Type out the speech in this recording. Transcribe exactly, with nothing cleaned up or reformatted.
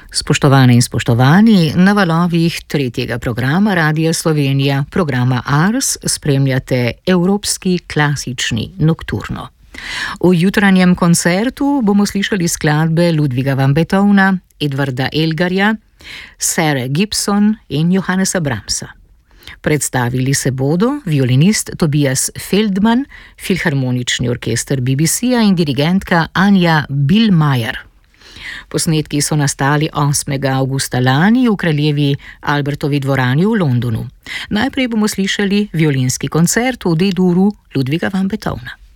Spoštovane in spoštovani, na valovih tretjega programa Radia Slovenija, programa Ars, spremljate Evropski klasični nokturno. V jutranjem koncertu bomo slišali skladbe Ludwiga van Beethovna, Edvarda Elgarja, Sarah Gibson in Johannesa Brahmsa. Predstavili se bodo violinist Tobias Feldman, Filharmonični orkester B B C-ja in dirigentka Anja Billmeier. Posnetki so nastali osmega avgusta lani v kraljevi Albertovi dvorani v Londonu. Najprej bomo slišali violinski koncert v D-duru Ludwiga van Beethovna.